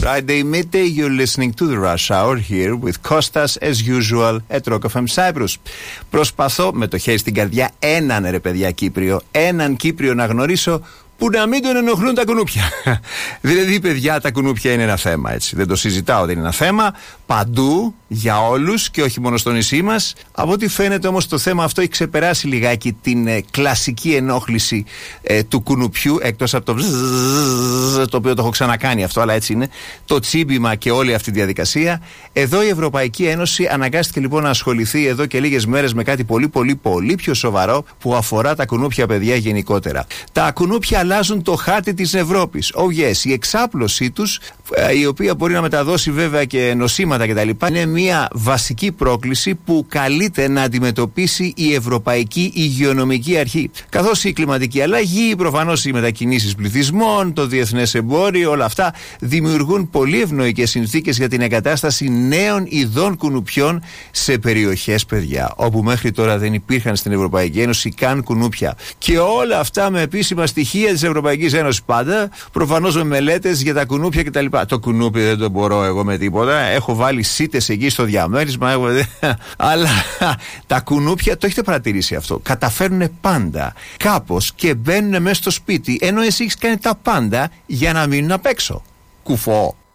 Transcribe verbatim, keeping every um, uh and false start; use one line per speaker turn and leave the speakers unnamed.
Friday midday, you're listening to the Rush Hour here with Kostas as usual at Rock εφ εμ Cyprus. Προσπαθώ με το χέρι στην καρδιά έναν ρε παιδιά Κύπριο, έναν Κύπριο να γνωρίσω που να μην τον ενοχλούν τα κουνούπια. Δηλαδή, παιδιά, τα κουνούπια είναι ένα θέμα, έτσι. Δεν το συζητάω, δεν είναι ένα θέμα. Παντού, για όλους και όχι μόνο στο νησί μας. Από ό,τι φαίνεται όμως το θέμα αυτό έχει ξεπεράσει λιγάκι την ε, κλασική ενόχληση ε, του κουνουπιού, εκτός από το βζζζζζ, το οποίο το έχω ξανακάνει αυτό, αλλά έτσι είναι, το τσίμπημα και όλη αυτή τη διαδικασία. Εδώ η Ευρωπαϊκή Ένωση αναγκάστηκε λοιπόν να ασχοληθεί εδώ και λίγες μέρες με κάτι πολύ πολύ πολύ πιο σοβαρό που αφορά τα κουνούπια, παιδιά, γενικότερα. Τα κουνούπια αλλάζουν το χάρτη της Ευρώπης. Oh yes, η εξάπλωσή τους, η οποία μπορεί να μεταδώσει βέβαια και νοσήματα κτλ., είναι μια βασική πρόκληση που καλείται να αντιμετωπίσει η Ευρωπαϊκή Υγειονομική Αρχή. Καθώς η κλιματική αλλαγή, προφανώς οι μετακινήσεις πληθυσμών, το διεθνές εμπόριο, όλα αυτά δημιουργούν πολύ ευνοϊκές συνθήκες για την εγκατάσταση νέων ειδών κουνουπιών σε περιοχές, παιδιά, όπου μέχρι τώρα δεν υπήρχαν στην Ευρωπαϊκή Ένωση καν κουνούπια. Και όλα αυτά με επίσημα στοιχεία της Ευρωπαϊκής Ένωσης πάντα, προφανώς με μελέτες για τα κουνούπια κτλ. Το κουνούπι δεν το μπορώ εγώ με τίποτα. Έχω βάλει σίτες εκεί στο διαμέρισμα. Έχω... Αλλά τα κουνούπια, το έχετε παρατηρήσει αυτό, καταφέρνουν πάντα κάπως και μπαίνουν μέσα στο σπίτι, ενώ εσύ έχεις κάνει τα πάντα για να μείνουν απ' έξω. Κουφό.